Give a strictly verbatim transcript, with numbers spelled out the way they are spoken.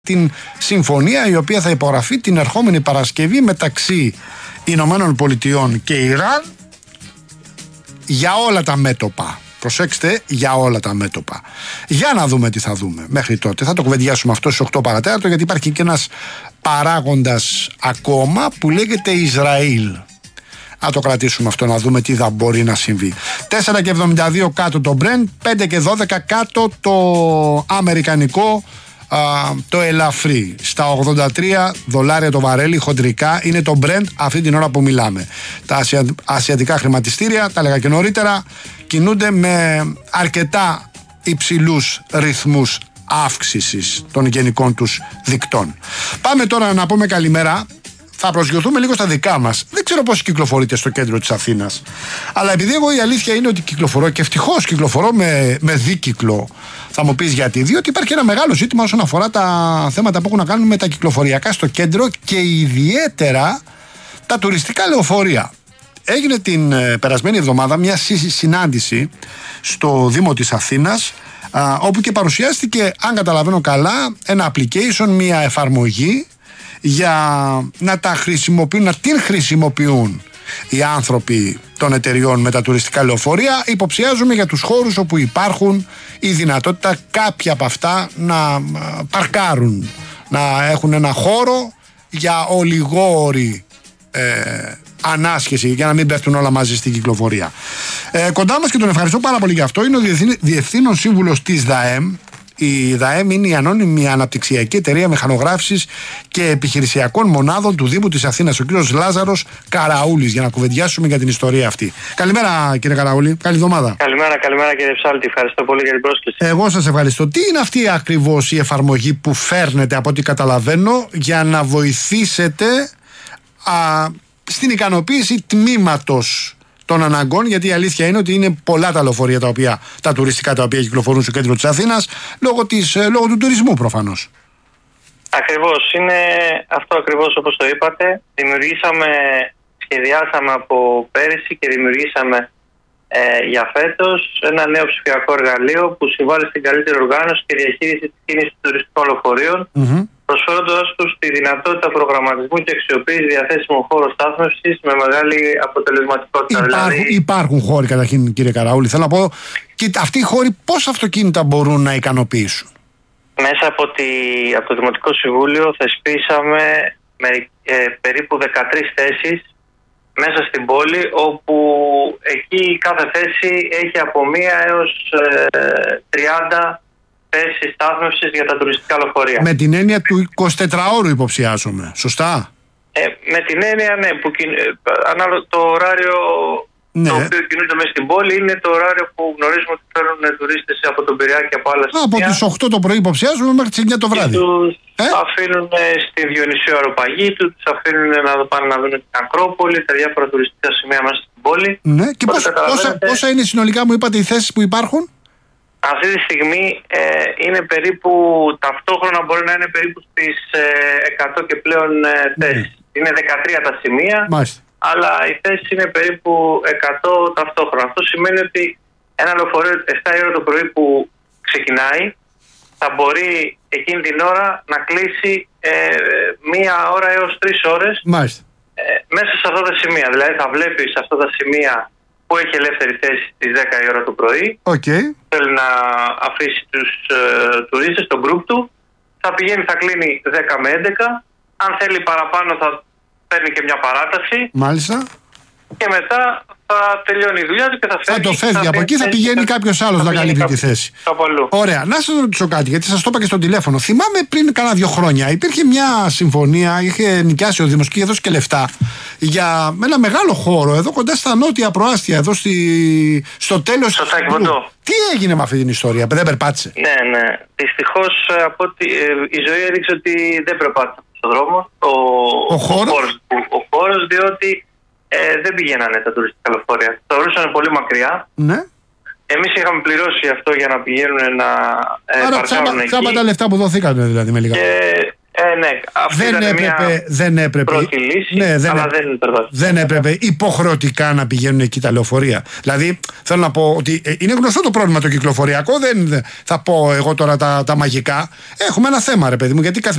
την συμφωνία η οποία θα υπογραφεί την ερχόμενη Παρασκευή μεταξύ Ηνωμένων Πολιτειών και Ιράν για όλα τα μέτωπα. Προσέξτε, για όλα τα μέτωπα. Για να δούμε τι θα δούμε μέχρι τότε. Θα το κουβεντιάσουμε αυτό στις οκτώ παρατέταρτο, γιατί υπάρχει και ένας παράγοντας ακόμα που λέγεται Ισραήλ. Να το κρατήσουμε αυτό, να δούμε τι θα μπορεί να συμβεί. τέσσερα και εβδομήντα δύο κάτω το Brent, πέντε και δώδεκα κάτω το αμερικανικό, α, το ελαφρύ. Στα ογδόντα τρία δολάρια το βαρέλι χοντρικά είναι το Brent αυτή την ώρα που μιλάμε. Τα ασια, ασιατικά χρηματιστήρια, τα έλεγα και νωρίτερα, κινούνται με αρκετά υψηλούς ρυθμούς αύξησης των γενικών τους δικτών. Πάμε τώρα να πούμε καλημέρα. Θα προσγειωθούμε λίγο στα δικά μας. Δεν ξέρω πώς κυκλοφορείτε στο κέντρο της Αθήνας. Αλλά επειδή εγώ η αλήθεια είναι ότι κυκλοφορώ, και ευτυχώς κυκλοφορώ με, με δίκυκλο, θα μου πεις γιατί. Διότι υπάρχει ένα μεγάλο ζήτημα όσον αφορά τα θέματα που έχουν να κάνουν με τα κυκλοφοριακά στο κέντρο και ιδιαίτερα τα τουριστικά λεωφορεία. Έγινε την ε, περασμένη εβδομάδα μια συνάντηση στο Δήμο της Αθήνας, α, όπου και παρουσιάστηκε, αν καταλαβαίνω καλά, ένα application, μια εφαρμογή για να τα χρησιμοποιούν, να την χρησιμοποιούν οι άνθρωποι των εταιριών με τα τουριστικά λεωφορεία. Υποψιάζουμε για τους χώρους όπου υπάρχουν η δυνατότητα κάποια από αυτά να παρκάρουν, να έχουν ένα χώρο για ολιγόρη ε, ανάσχεση, για να μην πέφτουν όλα μαζί στην κυκλοφορία. Ε, κοντά μας, και τον ευχαριστώ πάρα πολύ για αυτό, είναι ο Διευθύνων Σύμβουλος της ΔΑΕΜ. Η ΔΑΕΜ είναι η ανώνυμη αναπτυξιακή εταιρεία μηχανογράφησης και επιχειρησιακών μονάδων του Δήμου της Αθήνας, ο κύριος Λάζαρος Καραούλης, για να κουβεντιάσουμε για την ιστορία αυτή. Καλημέρα, κύριε Καραούλη, καλή εβδομάδα. Καλημέρα, καλημέρα κύριε Ψάλτη, ευχαριστώ πολύ για την πρόσκληση. Εγώ σας ευχαριστώ. Τι είναι αυτή ακριβώς η εφαρμογή που φέρνετε, από ό,τι καταλαβαίνω, για να βοηθήσετε α, στην ικανοποίηση τμήματος των αναγκών, γιατί η αλήθεια είναι ότι είναι πολλά τα λεωφορεία τα, οποία, τα τουριστικά τα οποία κυκλοφορούν στο κέντρο της Αθήνας λόγω, της, λόγω του τουρισμού προφανώς. Ακριβώς, είναι αυτό ακριβώς όπως το είπατε. Δημιουργήσαμε, σχεδιάσαμε από πέρυσι και δημιουργήσαμε ε, για φέτος ένα νέο ψηφιακό εργαλείο που συμβάλλει στην καλύτερη οργάνωση και διαχείριση της κίνησης των τουριστικών λεωφορείων, mm-hmm. προσφέροντας τους τη δυνατότητα προγραμματισμού και αξιοποίηση διαθέσιμων χώρων στάθμευσης με μεγάλη αποτελεσματικότητα. Υπάρχουν, δηλαδή... υπάρχουν χώροι, καταρχήν, κύριε Καραούλη. Θέλω να πω, και αυτοί οι χώροι πώς αυτοκίνητα μπορούν να ικανοποιήσουν? Μέσα από, τη, από το Δημοτικό Συμβούλιο θεσπίσαμε με, ε, περίπου δεκατρείς θέσεις μέσα στην πόλη, όπου εκεί κάθε θέση έχει από μία έως ε, τριάντα θέσεις στάθμευσης για τα τουριστικά λεωφορεία. Με την έννοια του εικοσιτετράωρου υποψιάζομαι, σωστά? Ε, με την έννοια, ναι, που ανάλογα το ωράριο, ναι, το οποίο κινούνται μέσα στην πόλη είναι το ωράριο που γνωρίζουμε ότι φέρνουν τουρίστες από τον Πειραιά και από άλλα σημεία. Από τις οκτώ το πρωί υποψιάζουμε μέχρι τις εννιά το βράδυ. Τους ε? αφήνουν στη Διονυσίου Αεροπαγήτου, τους αφήνουν να πάνε να δουν την Ακρόπολη, τα διάφορα τουριστικά σημεία μέσα στην πόλη. Ναι, και πώς, πόσα, πόσα είναι συνολικά, μου είπατε, οι θέσεις που υπάρχουν? Αυτή τη στιγμή ε, είναι περίπου, ταυτόχρονα μπορεί να είναι περίπου στις ε, εκατό και πλέον ε, θέσεις. Ναι. Είναι δεκατρία τα σημεία, μάλιστα, αλλά οι θέσεις είναι περίπου εκατό ταυτόχρονα. Αυτό σημαίνει ότι ένα λεωφορείο επτά η ώρα το πρωί που ξεκινάει θα μπορεί εκείνη την ώρα να κλείσει ε, μία ώρα έως τρεις ώρες ε, μέσα σε αυτά τα σημεία. Δηλαδή θα βλέπει σε αυτά τα σημεία που έχει ελεύθερη θέση στις δέκα η ώρα το πρωί. Okay. Θέλει να αφήσει τους ε, τουρίστες, τον γκρουπ του. Θα πηγαίνει, θα κλείνει δέκα με έντεκα. Αν θέλει παραπάνω θα παίρνει και μια παράταση. Μάλιστα. Και μετά θα τελειώνει η δουλειά του και θα φεύγει. Θα το φεύγει. Θα από εκεί θα πηγαίνει κάποιος άλλος να καλύπτει τη θέση. Ωραία. Να σας ρωτήσω κάτι, γιατί σας το είπα και στο τηλέφωνο. Θυμάμαι πριν κάνα δύο χρόνια υπήρχε μια συμφωνία, είχε νοικιάσει ο Δήμος και είχε δώσει και λεφτά για ένα μεγάλο χώρο εδώ κοντά στα νότια προάστια, εδώ στη... στο τέλος. Στο Τάκη. Τι έγινε με αυτή την ιστορία, δεν περπάτησε? Ναι, ναι. Δυστυχώς από ότι, ε, η ζωή έδειξε ότι δεν περπάτησε στον δρόμο. Ο, ο χώρος, ο, ο χώρος διότι Ε, δεν πηγαίνανε τα τουριστικά λεωφορεία. Το βρίσκανε πολύ μακριά. Ναι. Εμείς είχαμε πληρώσει αυτό για να πηγαίνουν να ε, άρα παρκάρουν εκεί. Άρα τσάμπα τα λεφτά που δοθήκανε, δηλαδή, με λίγα. Και, ε, ναι, αυτή δεν, ήταν έπρεπε, μια δεν έπρεπε. Πρώτη λύση, ναι, δεν αλλά έπρεπε, δεν, δεν έπρεπε υποχρεωτικά να πηγαίνουν εκεί τα λεωφορεία. Δηλαδή, θέλω να πω ότι είναι γνωστό το πρόβλημα το κυκλοφοριακό. Δεν θα πω εγώ τώρα τα, τα μαγικά. Έχουμε ένα θέμα, ρε παιδί μου, γιατί